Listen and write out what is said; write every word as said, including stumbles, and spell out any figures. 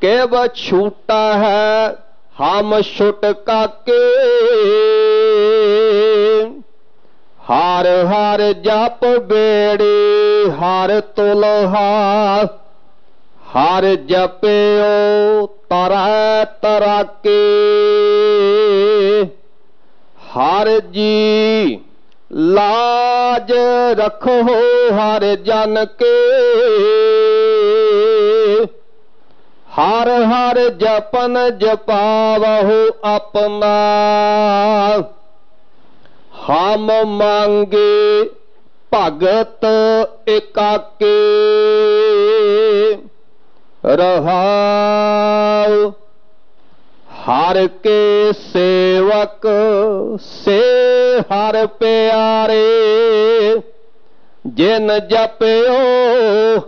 केव छूटा है हम छुटका के। हार हार जप बेड़ी हार तुलहा, हार जपियो तरा तरा के। हर जी लाज रखो हर जन के, हर हर जपन जपावहु अपना। हम मांगे भगत एकाके, रहाउ हर के सेवक से हर प्यारे। जिन जपियो